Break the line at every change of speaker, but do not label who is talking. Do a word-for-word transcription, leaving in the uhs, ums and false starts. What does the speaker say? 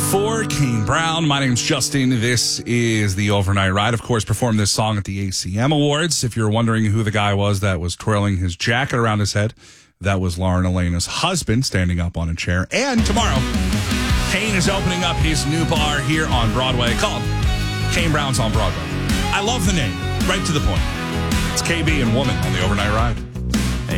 For Kane Brown, my name's Justin. This is the Overnight Ride. Of course, performed this song at the A C M Awards. If you're wondering who the guy was that was twirling his jacket around his head, that was Lauren Elena's husband standing up on a chair. And tomorrow, Kane is opening up his new bar here on Broadway called Kane Brown's on Broadway. I love the name. Right to the point. It's K B and Woman on the Overnight Ride.